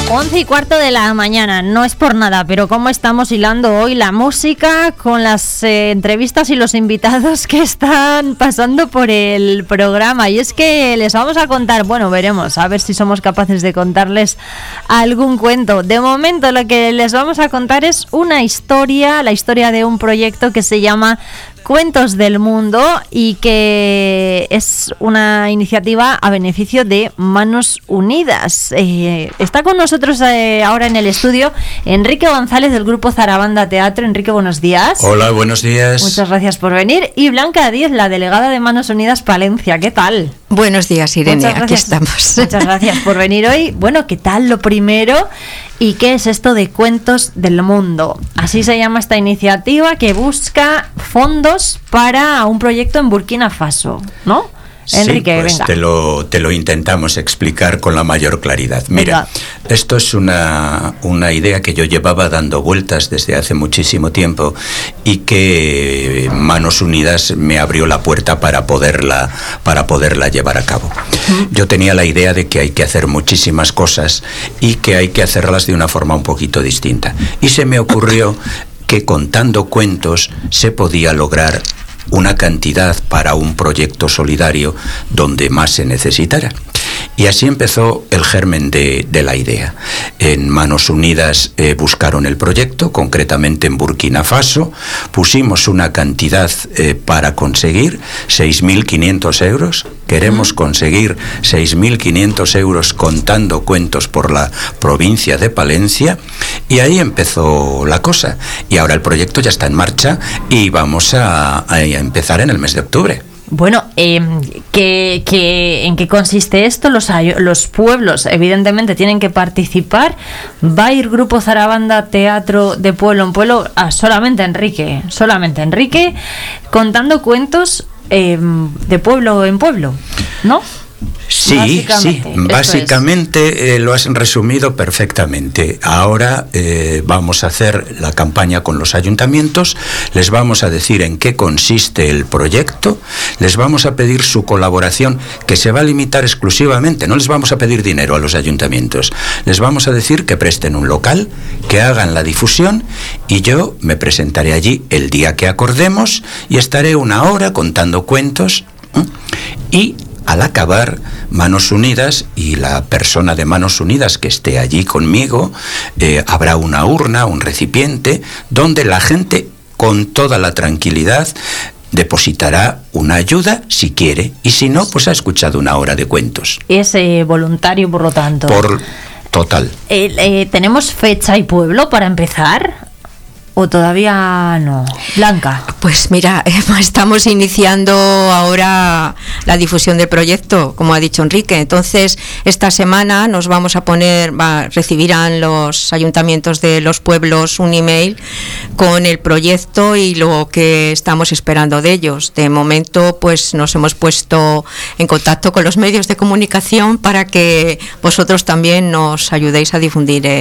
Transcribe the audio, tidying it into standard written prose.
11:15 de la mañana, no es por nada, pero cómo estamos hilando hoy la música con las entrevistas y los invitados que están pasando por el programa. Y es que les vamos a contar, bueno, veremos, a ver si somos capaces de contarles algún cuento. De momento lo que les vamos a contar es una historia, la historia de un proyecto que se llama Cuentos del Mundo y que es una iniciativa a beneficio de Manos Unidas. Está con nosotros ahora en el estudio Enrique González del grupo Zarabanda Teatro. Enrique, buenos días. Hola, buenos días. Muchas gracias por venir. Y Blanca Díez, la delegada de Manos Unidas Palencia. ¿Qué tal? Buenos días, Irene. Aquí estamos. Muchas gracias por venir hoy. Bueno, ¿qué tal lo primero? ¿Y qué es esto de Cuentos del Mundo? Así se llama esta iniciativa que busca fondos para un proyecto en Burkina Faso, ¿no? Enrique, sí, pues venga. Te lo intentamos explicar con la mayor claridad. Mira, esto es una idea que yo llevaba dando vueltas desde hace muchísimo tiempo y que Manos Unidas me abrió la puerta para poderla llevar a cabo. Yo tenía la idea de que hay que hacer muchísimas cosas y que hay que hacerlas de una forma un poquito distinta. Y se me ocurrió que contando cuentos se podía lograr una cantidad para un proyecto solidario donde más se necesitara. Y así empezó el germen de la idea. En Manos Unidas buscaron el proyecto, concretamente en Burkina Faso. Pusimos una cantidad para conseguir 6.500 euros. Queremos conseguir 6.500 euros contando cuentos por la provincia de Palencia. Y ahí empezó la cosa. Y ahora el proyecto ya está en marcha y vamos a empezar en el mes de octubre. Bueno, ¿en qué consiste esto? Los pueblos, evidentemente, tienen que participar. ¿Va a ir Grupo Zarabanda Teatro de pueblo en pueblo? Solamente Enrique, contando cuentos de pueblo en pueblo, ¿no? Sí, básicamente lo has resumido perfectamente. Ahora vamos a hacer la campaña con los ayuntamientos, les vamos a decir en qué consiste el proyecto, les vamos a pedir su colaboración, que se va a limitar exclusivamente, no les vamos a pedir dinero a los ayuntamientos, les vamos a decir que presten un local, que hagan la difusión y yo me presentaré allí el día que acordemos y estaré una hora contando cuentos y al acabar, Manos Unidas y la persona de Manos Unidas que esté allí conmigo, habrá una urna, un recipiente, donde la gente, con toda la tranquilidad, depositará una ayuda si quiere, y si no, pues ha escuchado una hora de cuentos. Es voluntario, por lo tanto. Total. ¿Tenemos fecha y pueblo para empezar? ¿O todavía no? Blanca. Pues mira, estamos iniciando ahora la difusión del proyecto, como ha dicho Enrique. Entonces, esta semana nos vamos a recibirán los ayuntamientos de los pueblos un email con el proyecto y lo que estamos esperando de ellos. De momento, pues nos hemos puesto en contacto con los medios de comunicación para que vosotros también nos ayudéis a difundir